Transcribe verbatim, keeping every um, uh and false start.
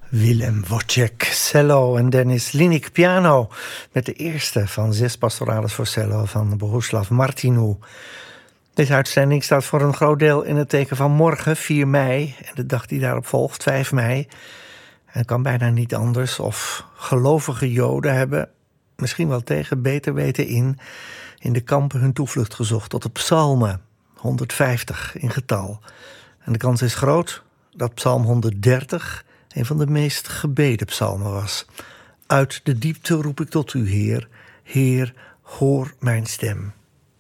Willem Wojciech cello en Dennis Linik piano, met de eerste van zes pastorales voor cello van Bohuslav Martinu. Deze uitzending staat voor een groot deel in het teken van morgen, vier mei, en de dag die daarop volgt, vijf mei. En het kan bijna niet anders of gelovige Joden hebben, misschien wel tegen beter weten in, in de kampen hun toevlucht gezocht tot de psalmen, honderdvijftig in getal. En de kans is groot dat psalm honderddertig een van de meest gebeden psalmen was. Uit de diepte roep ik tot u, Heer. Heer, hoor mijn stem.